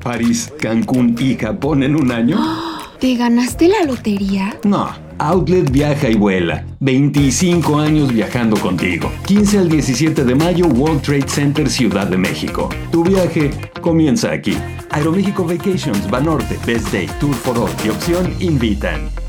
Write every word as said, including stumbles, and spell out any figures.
París, Cancún y Japón en un año? ¿Te ganaste la lotería? No. Outlet viaja y vuela. veinticinco años viajando contigo. quince al diecisiete de mayo, World Trade Center, Ciudad de México. Tu viaje comienza aquí. Aeroméxico Vacations, Banorte, Best Day, Tour for All y Opción invitan.